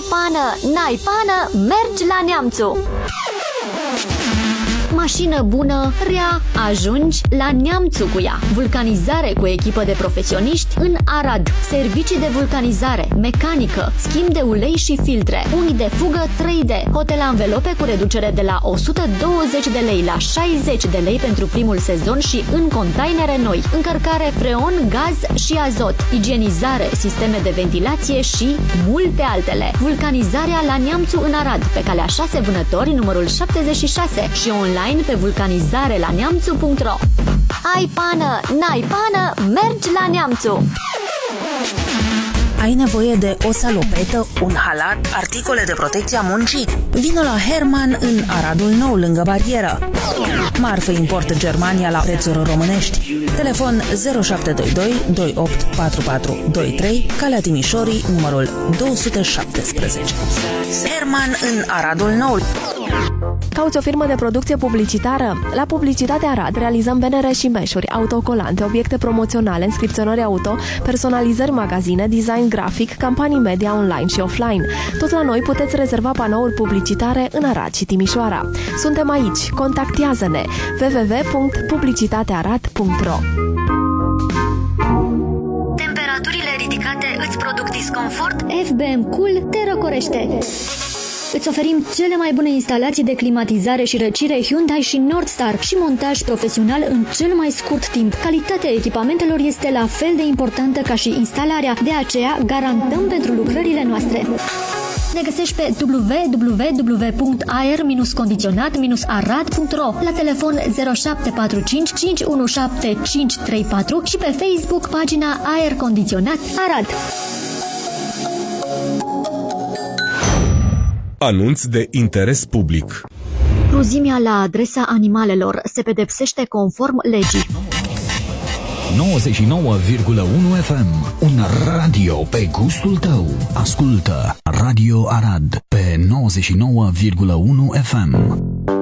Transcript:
Ai pană, n-ai pană, mergi la Neamțu! Mașină bună, rea, ajungi la Neamțu cu ea. Vulcanizare cu echipă de profesioniști în Arad. Servicii de vulcanizare, mecanică, schimb de ulei și filtre, unghi de fugă 3D, hotel anvelope cu reducere de la 120 de lei la 60 de lei pentru primul sezon și în containere noi, încărcare freon, gaz și azot, igienizare, sisteme de ventilație și multe altele. Vulcanizarea la Neamțu în Arad, pe calea 6 Vânători, numărul 76 și online pe vulcanizarelaneamțu.ro. Ai pană, n-ai pană, mergi la Neamțu! Ai nevoie de o salopetă, un halat, articole de protecție a muncii? Vino la Herman în Aradul Nou, lângă barieră. Marfă import Germania la prețuri românești. Telefon 0722 284423, Calea Timișorii, numărul 217. Herman în Aradul Nou. Cauți o firmă de producție publicitară? La Publicitate Arad realizăm bannere și meșuri, autocolante, obiecte promoționale, inscripționări auto, personalizări magazine, design grafic, campanii media online și offline. Tot la noi puteți rezerva panouri publicitare în Arad și Timișoara. Suntem aici. Contactează-ne www.publicitatearad.ro. Temperaturile ridicate îți produc disconfort? FBM Cool te răcorește. Îți oferim cele mai bune instalații de climatizare și răcire Hyundai și Nordstar și montaj profesional în cel mai scurt timp. Calitatea echipamentelor este la fel de importantă ca și instalarea, de aceea garantăm pentru lucrările noastre. Ne găsești pe www.aer-condiționat-arad.ro, la telefon 0745 517 534 și pe Facebook pagina Aer Condiționat Arad. Anunț de interes public. Cruzimea la adresa animalelor se pedepsește conform legii. 99,1 FM. Un radio pe gustul tău. Ascultă Radio Arad pe 99,1 FM.